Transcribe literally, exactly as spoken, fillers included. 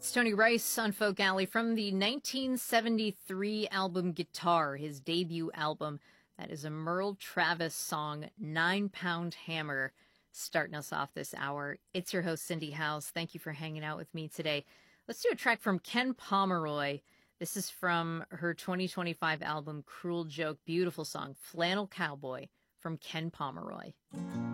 It's Tony Rice on Folk Alley from the nineteen seventy-three album Guitar, his debut album. That is a Merle Travis song, Nine Pound Hammer, starting us off this hour. It's your host, Cindy House. Thank you for hanging out with me today. Let's do a track from Ken Pomeroy. This is from her twenty twenty-five album, Cruel Joke. Beautiful song, Flannel Cowboy from Ken Pomeroy.